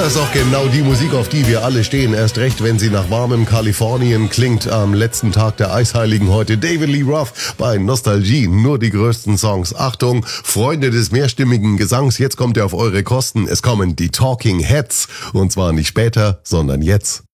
das ist auch genau die Musik, auf die wir alle stehen. Erst recht, wenn sie nach warmem Kalifornien klingt. Am letzten Tag der Eisheiligen heute David Lee Roth bei Nostalgie. Nur die größten Songs. Achtung, Freunde des mehrstimmigen Gesangs, jetzt kommt er auf eure Kosten. Es kommen die Talking Heads. Und zwar nicht später, sondern jetzt.